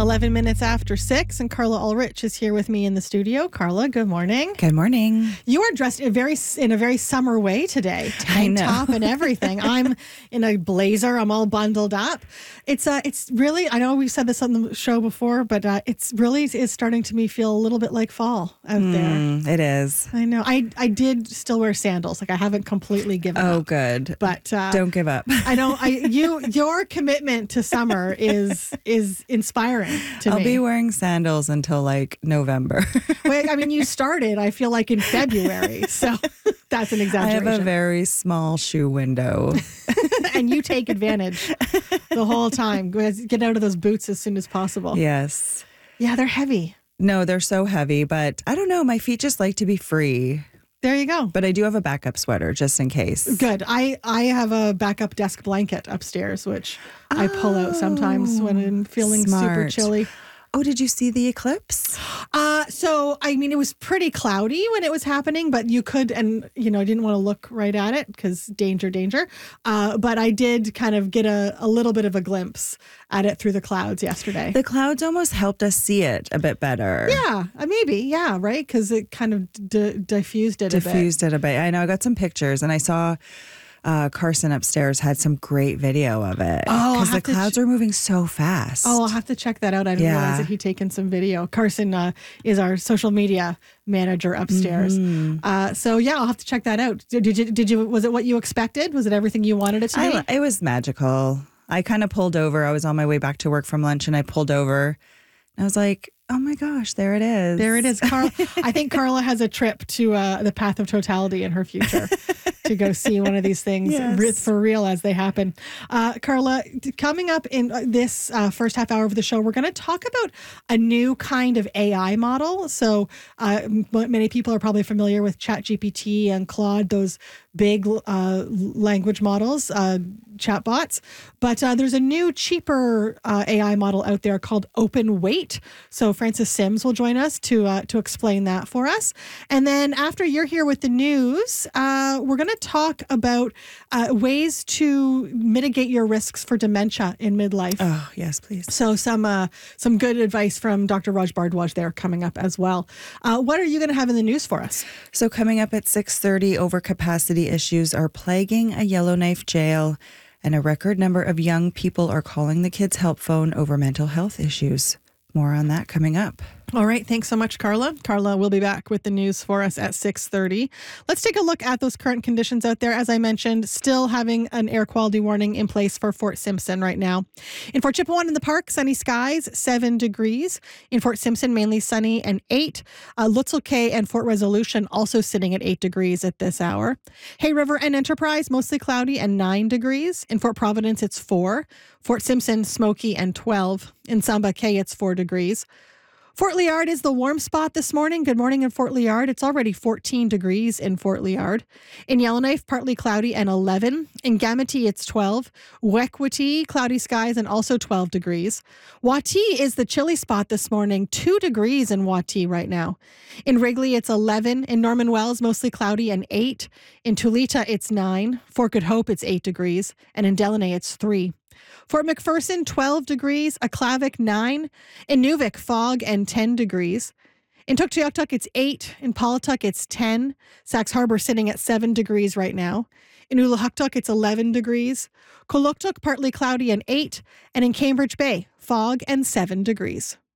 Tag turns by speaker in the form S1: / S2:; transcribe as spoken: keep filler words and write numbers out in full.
S1: eleven minutes after six, and Carla Ulrich is here with me in the studio. Carla, good morning.
S2: Good morning.
S1: You are dressed in a very in a very summer way today. Tank top and everything. I'm in a blazer. I'm all bundled up. It's uh, it's really. I know we've said this on the show before, but uh, it's really is starting to me feel a little bit like fall out
S2: Mm,
S1: there.
S2: it is.
S1: I know. I I did still wear sandals. Like I haven't completely given
S2: Oh,
S1: up.
S2: good.
S1: But uh,
S2: Don't give up.
S1: I know. I you your commitment to summer is is inspiring to
S2: I'll
S1: me.
S2: be wearing sandals until like November.
S1: Well, I mean, you started, I feel like, in February. So that's an
S2: I
S1: exaggeration.
S2: have a very small shoe window.
S1: And you take advantage the whole time. Get out of those boots as soon as possible.
S2: Yes.
S1: Yeah, they're heavy.
S2: No, they're so heavy, but I don't know. My feet just like to be free.
S1: There you go.
S2: But I do have a backup sweater just in case.
S1: Good. I, I have a backup desk blanket upstairs, which oh, I pull out sometimes when I'm feeling
S2: smart.
S1: super chilly.
S2: Oh, did you see the eclipse?
S1: Uh, so, I mean, it was pretty cloudy when it was happening, but you could, and, you know, I didn't want to look right at it because danger, danger. Uh, but I did kind of get a, a little bit of a glimpse at it through the clouds yesterday.
S2: The clouds almost helped us see it a bit better.
S1: Yeah, uh, maybe. Yeah, right? Because it kind of d- diffused it
S2: Diffused
S1: a bit.
S2: it a bit. I know. I got some pictures and I saw uh, Carson upstairs had some great video of it.
S1: Oh,
S2: because the clouds
S1: ch-
S2: are moving so fast.
S1: Oh, I'll have to check that out. I didn't
S2: Yeah.
S1: realize that he'd taken some video. Carson uh, is our social media manager upstairs.
S2: Mm-hmm.
S1: Uh, so yeah, I'll have to check that out. Did, did you? Did you? Was it what you expected? Was it everything you wanted it to be?
S2: I, it was magical. I kind of pulled over. I was on my way back to work from lunch and I pulled over. And I was like, oh my gosh, there it is.
S1: There it is. Carl, I think Carla has a trip to uh, the Path of Totality in her future to go see one of these things
S2: Yes.
S1: re- for real as they happen. Uh, Carla, t- coming up in uh, this uh, first half hour of the show, we're going to talk about a new kind of A I model. So uh, m- many people are probably familiar with ChatGPT and Claude, those big uh, language models, uh, chatbots. But uh, there's a new, cheaper uh, A I model out there called OpenWeight. So Francis Sims will join us to uh, to explain that for us. And then after you're here with the news, uh, we're going to talk about uh, ways to mitigate your risks for dementia in midlife.
S2: Oh, yes, please.
S1: So some uh, some good advice from Doctor Raj Bhardwaj there coming up as well. Uh, what are you going to have in the news for us?
S2: So coming up at six thirty, overcapacity issues are plaguing a Yellowknife jail, and a record number of young people are calling the Kids Help Phone over mental health issues. More on that coming up.
S1: All right. Thanks so much, Carla. Carla will be back with the news for us at six thirty. Let's take a look at those current conditions out there. As I mentioned, still having an air quality warning in place for Fort Simpson right now. In Fort Chippewa in the Park, sunny skies, seven degrees. In Fort Simpson, mainly sunny and eight. Uh, Lutzel Cay and Fort Resolution also sitting at eight degrees at this hour. Hay River and Enterprise, mostly cloudy and nine degrees. In Fort Providence, it's four. Fort Simpson, smoky and twelve. In Samba Cay, it's four degrees. Fort Liard is the warm spot this morning. Good morning in Fort Liard. It's already fourteen degrees in Fort Liard. In Yellowknife, partly cloudy and eleven. In Gamity, it's twelve. Wekwati, cloudy skies and also twelve degrees. Wati is the chilly spot this morning. two degrees in Wati right now. In Wrigley, it's eleven. In Norman Wells, mostly cloudy and eight. In Tulita, it's nine. Fort Good Hope, it's eight degrees. And in Delaney, it's three. Fort McPherson, twelve degrees. Aklavik, nine. In Nuvik, fog and ten degrees. In Tuktoyaktuk, it's eight. In Paulatuk, it's ten. Sax Harbor sitting at seven degrees right now. In Ulahucktuk, it's eleven degrees. Kuluktuk, partly cloudy and eight. And in Cambridge Bay, fog and seven degrees.